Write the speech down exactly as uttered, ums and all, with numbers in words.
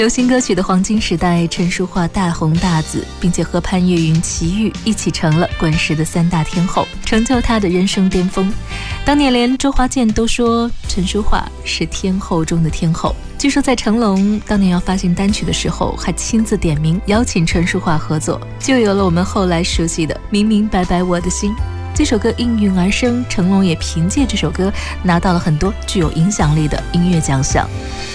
流行歌曲的黄金时代，陈淑桦大红大紫，并且和潘越云、齐豫一起成了滚石的三大天后，成就她的人生巅峰。当年连周华健都说陈淑桦是天后中的天后。据说在成龙当年要发行单曲的时候，还亲自点名邀请陈淑桦合作，就有了我们后来熟悉的《明明白白我的心》。这首歌应运而生，成龙也凭借这首歌拿到了很多具有影响力的音乐奖项。